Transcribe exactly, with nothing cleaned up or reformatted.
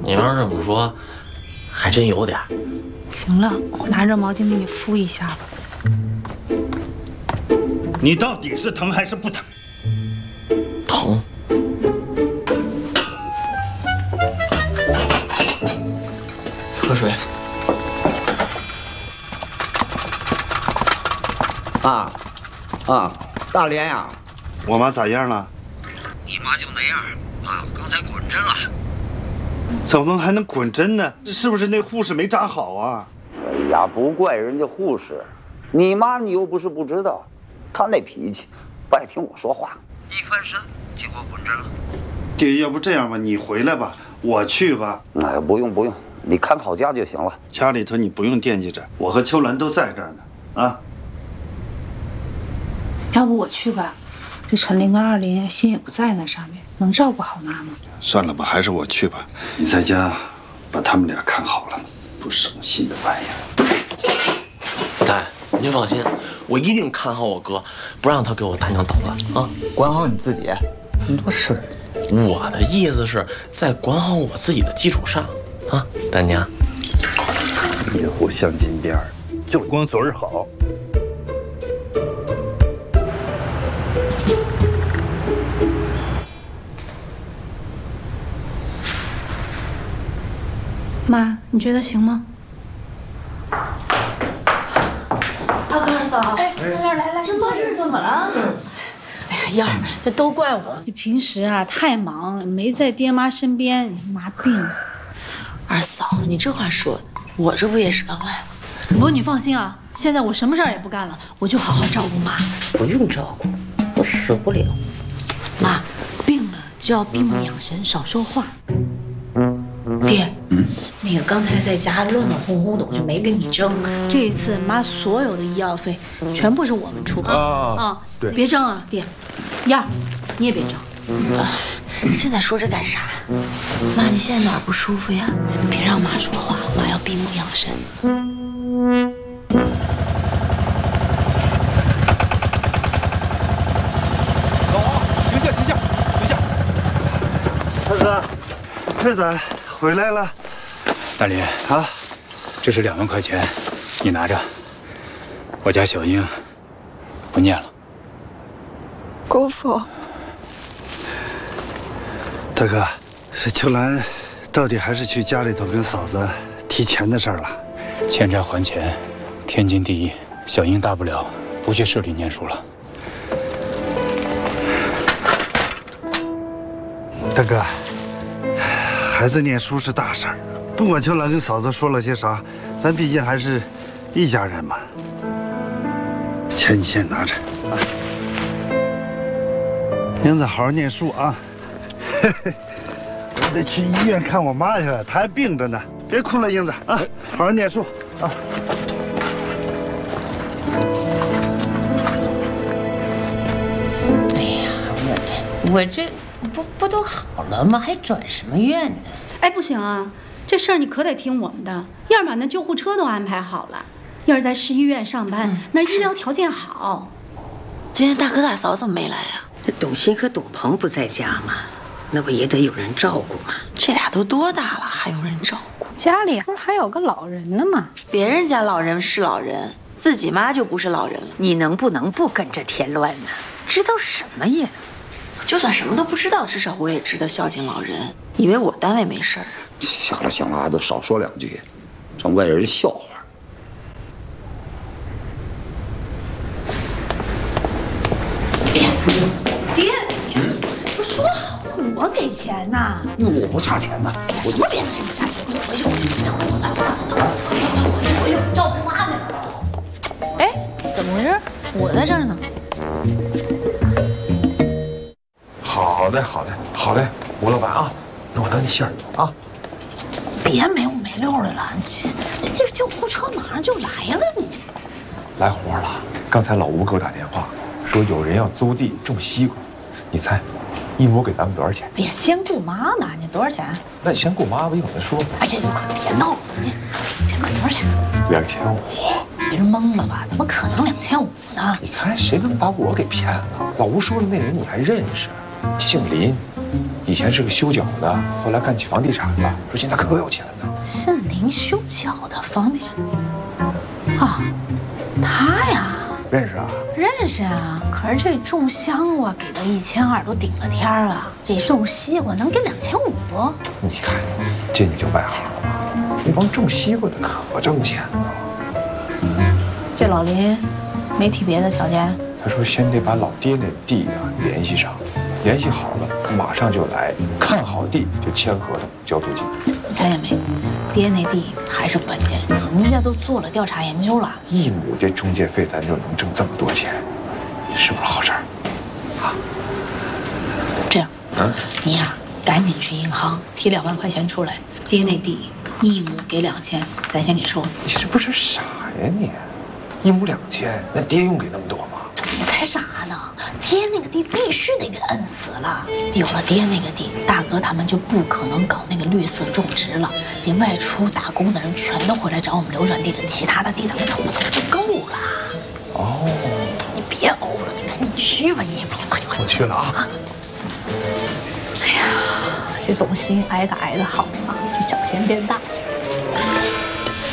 你要是这么说，还真有点。 行了，我拿热毛巾给你敷一下吧。 你到底是疼还是不疼？ 疼。喝水。 啊啊，大连呀， 我妈咋样了？ 你妈就那样啊，刚才滚针了。 怎么还能滚针呢？是不是那护士没扎好啊？ 哎呀，不怪人家护士，你妈你又不是不知道，她那脾气，不爱听我说话，一翻身结果滚针了。 爹，要不这样吧，你回来吧，我去吧。 哎，不用不用，你看好家就行了。 家里头你不用惦记着，我和秋兰都在这儿呢。啊， 要不我去吧，这陈林跟二林心也不在那上面，能照顾好妈妈。 算了吧，还是我去吧。你在家把他们俩看好了，不省心的玩意儿。 大爷，您放心，我一定看好我哥，不让他给我大娘捣乱啊！ 管好你自己，那么多事儿。 我的意思是在管好我自己的基础上啊，大娘。 银湖镶金边儿，就光嘴儿好。 妈，你觉得行吗？ 二哥二嫂，哎，燕儿来来，这妈是怎么了？ 哎呀，燕儿，这都怪我，你平时啊太忙，没在爹妈身边，妈病了。 二嫂，你这话说的，我这不也是刚来？ 不过你放心啊，现在我什么事儿也不干了，我就好好照顾妈。 不用照顾，我死不了。 妈，病了就要闭目养神，少说话。爹， 嗯，那个刚才在家乱乱哄哄的，我就没跟你争。 这一次妈所有的医药费全部是我们出啊啊！对，别争啊，爹。燕儿，你也别争。 你现在说这干啥？妈，你现在哪儿不舒服呀？别让妈说话，妈要闭目养神。 老王，停下，停下，停下！二哥，二仔回来了。 大林啊， 这是两万块钱，你拿着。我家小英不念了。 姑父。 大哥，这秋兰到底还是去家里头跟嫂子提钱的事儿了。 欠债还钱，天经地义。小英大不了不去市里念书了。 大哥，孩子念书是大事儿，不管秋兰跟嫂子说了些啥，咱毕竟还是一家人嘛。钱你先拿着啊，英子好好念书啊。我得去医院看我妈去了，她还病着呢。别哭了，英子啊，好好念书啊。 哎呀，我这我这不不都好了吗？还转什么院呢？ 哎，不行啊，这事儿你可得听我们的。燕儿把那救护车都安排好了，燕儿在市医院上班，嗯、那医疗条件好。 今天大哥大嫂怎么没来呀？这董卿和董鹏不在家吗？那不也得有人照顾吗？这俩都多大了，还有人照顾？ 家里不是还有个老人呢吗？ 别人家老人是老人，自己妈就不是老人了。你能不能不跟着添乱呢？知道什么呀？就算什么都不知道，至少我也知道孝敬老人。以为我单位没事儿啊？ 行了行了，孩子少说两句，让外人笑话。 哎呀，爹，不说好我给钱呐？ 我不差钱呢。 哎呀，什么别的什么差钱，快回去，回去，走吧，走吧，走吧，走吧，快快快回去，回去，照顾妈去了。哎，怎么回事？我在这儿呢。 好嘞，好嘞，好嘞，吴老板啊，那我等你信儿啊。 别没五没六的了，这这这救护车马上就来了，你这来活了。刚才老吴给我打电话，说有人要租地种西瓜，你猜，一亩给咱们多少钱？ 哎呀，先顾妈呢，你多少钱？ 那你先顾妈，我一会儿再说。 哎呀，快别闹了，你这快多少钱？ 两千五。 你是懵了吧？怎么可能两千五呢？ 你看谁能把我给骗了？老吴说的那人你还认识？姓林， 以前是个修脚的，后来干起房地产了，说现在可有钱呢。 姓林修脚的房地产啊，他呀， 认识啊？ 认识啊。可是这种香瓜给到一千二都顶了天儿了，这种西瓜能给两千五不？ 你看，这你就外行了吧？那帮种西瓜的可挣钱呢。 这老林没提别的条件。 他说先得把老爹那地啊联系上，联系好了，他马上就来，看好地就签合同交租金。 你看见没？爹那地还是关键，人家都做了调查研究了。 一亩这中介费咱就能挣这么多钱，是不是好事儿？啊？ 这样，嗯，你呀、啊，赶紧去银行提两万块钱出来，爹那地一亩给两千，咱先给收了。 你是不是傻呀你？一亩两千，那爹用给那么多吗？ 你才傻呢！爹那个地必须得给摁死了。有了爹那个地，大哥他们就不可能搞那个绿色种植了。这外出打工的人全都会来找我们流转地，这其他的地咱们凑合凑合就够了。 哦， 你别呕了，你赶紧去吧，你也别快快。 我去了啊！ 哎呀，这东西挨着挨着好嘛，这小钱变大钱。